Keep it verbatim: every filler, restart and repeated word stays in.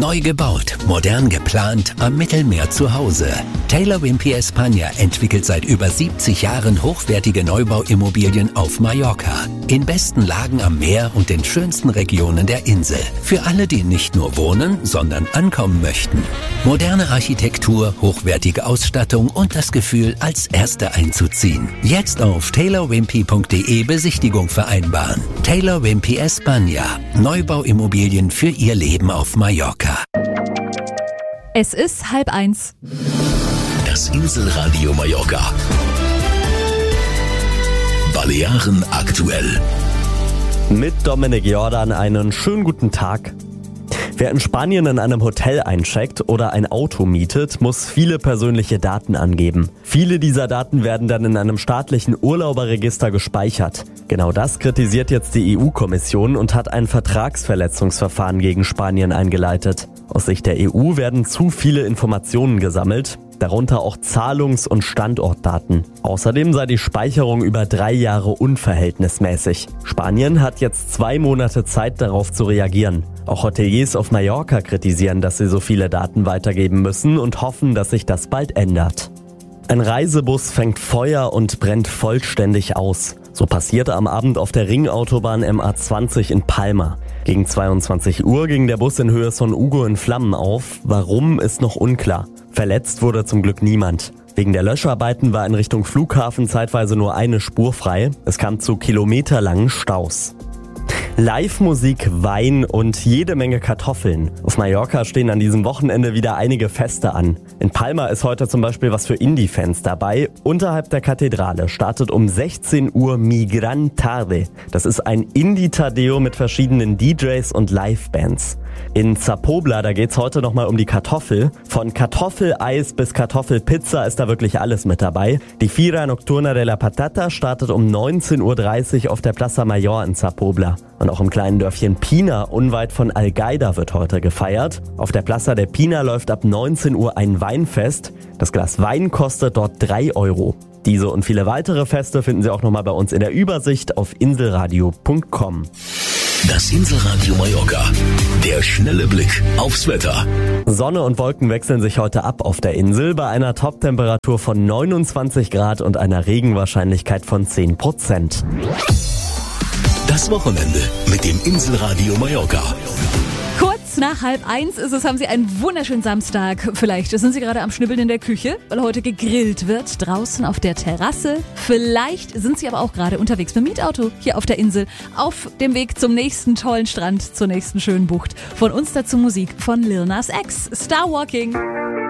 Neu gebaut, modern geplant, am Mittelmeer zu Hause. Taylor Wimpey España entwickelt seit über siebzig Jahren hochwertige Neubauimmobilien auf Mallorca. In besten Lagen am Meer und den schönsten Regionen der Insel. Für alle, die nicht nur wohnen, sondern ankommen möchten. Moderne Architektur, hochwertige Ausstattung und das Gefühl, als Erste einzuziehen. Jetzt auf taylor wimpey punkt de Besichtigung vereinbaren. Taylor Wimpey España. Neubauimmobilien für Ihr Leben auf Mallorca. Es ist halb eins. Das Inselradio Mallorca. Balearen aktuell. Mit Dominik Jordan einen schönen guten Tag. Wer in Spanien in einem Hotel eincheckt oder ein Auto mietet, muss viele persönliche Daten angeben. Viele dieser Daten werden dann in einem staatlichen Urlauberregister gespeichert. Genau das kritisiert jetzt die E U-Kommission und hat ein Vertragsverletzungsverfahren gegen Spanien eingeleitet. Aus Sicht der E U werden zu viele Informationen gesammelt, darunter auch Zahlungs- und Standortdaten. Außerdem sei die Speicherung über drei Jahre unverhältnismäßig. Spanien hat jetzt zwei Monate Zeit, darauf zu reagieren. Auch Hoteliers auf Mallorca kritisieren, dass sie so viele Daten weitergeben müssen und hoffen, dass sich das bald ändert. Ein Reisebus fängt Feuer und brennt vollständig aus. So passierte am Abend auf der Ringautobahn M A zwanzig in Palma. Gegen zweiundzwanzig Uhr ging der Bus in Höhe Son Hugo in Flammen auf. Warum, ist noch unklar. Verletzt wurde zum Glück niemand. Wegen der Löscharbeiten war in Richtung Flughafen zeitweise nur eine Spur frei. Es kam zu kilometerlangen Staus. Live-Musik, Wein und jede Menge Kartoffeln. Auf Mallorca stehen an diesem Wochenende wieder einige Feste an. In Palma ist heute zum Beispiel was für Indie-Fans dabei. Unterhalb der Kathedrale startet um sechzehn Uhr Mi Gran Tarde. Das ist ein Indie-Tadeo mit verschiedenen D Js und Live-Bands. In Zapobla, da geht's heute nochmal um die Kartoffel. Von Kartoffeleis bis Kartoffelpizza ist da wirklich alles mit dabei. Die Fira Nocturna de la Patata startet um neunzehn Uhr dreißig auf der Plaza Mayor in Zapobla. Und auch im kleinen Dörfchen Pina, unweit von Algaida, wird heute gefeiert. Auf der Plaza de Pina läuft ab neunzehn Uhr ein Weinfest. Das Glas Wein kostet dort drei Euro. Diese und viele weitere Feste finden Sie auch nochmal bei uns in der Übersicht auf inselradio punkt com. Das Inselradio Mallorca. Der schnelle Blick aufs Wetter. Sonne und Wolken wechseln sich heute ab auf der Insel bei einer Toptemperatur von neunundzwanzig Grad und einer Regenwahrscheinlichkeit von zehn Prozent. Das Wochenende mit dem Inselradio Mallorca. Kurz nach halb eins ist es, haben Sie einen wunderschönen Samstag. Vielleicht sind Sie gerade am Schnibbeln in der Küche, weil heute gegrillt wird, draußen auf der Terrasse. Vielleicht sind Sie aber auch gerade unterwegs mit dem Mietauto hier auf der Insel, auf dem Weg zum nächsten tollen Strand, zur nächsten schönen Bucht. Von uns dazu Musik von Lil Nas X, Star Walking.